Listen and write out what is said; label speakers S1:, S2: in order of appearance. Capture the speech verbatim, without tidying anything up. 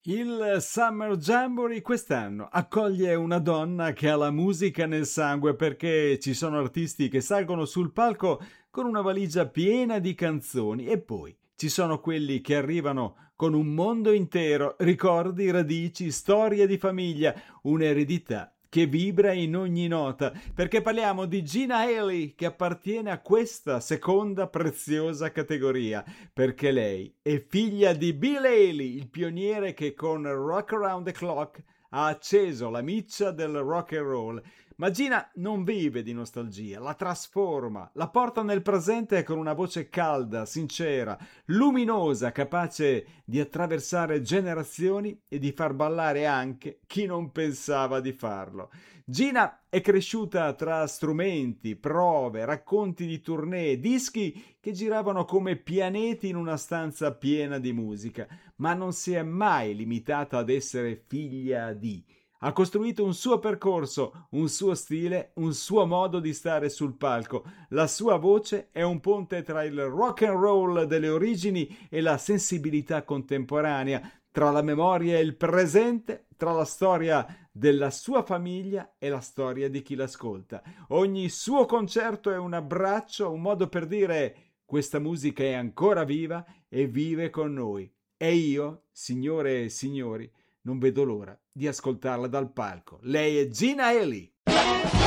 S1: Il Summer Jamboree quest'anno accoglie una donna che ha la musica nel sangue, perché ci sono artisti che salgono sul palco con una valigia piena di canzoni e poi ci sono quelli che arrivano con un mondo intero, ricordi, radici, storie di famiglia, un'eredità che vibra in ogni nota, perché parliamo di Gina Haley, che appartiene a questa seconda preziosa categoria, perché lei è figlia di Bill Haley, il pioniere che con Rock Around the Clock ha acceso la miccia del rock and roll. Ma Gina non vive di nostalgia, la trasforma, la porta nel presente con una voce calda, sincera, luminosa, capace di attraversare generazioni e di far ballare anche chi non pensava di farlo. Gina è cresciuta tra strumenti, prove, racconti di tournée, dischi che giravano come pianeti in una stanza piena di musica, ma non si è mai limitata ad essere figlia di. Ha costruito un suo percorso, un suo stile, un suo modo di stare sul palco. La sua voce è un ponte tra il rock and roll delle origini e la sensibilità contemporanea, tra la memoria e il presente, tra la storia della sua famiglia e la storia di chi l'ascolta. Ogni suo concerto è un abbraccio, un modo per dire: questa musica è ancora viva e vive con noi. E io, signore e signori, non vedo l'ora di ascoltarla dal palco. Lei è Gina Haley.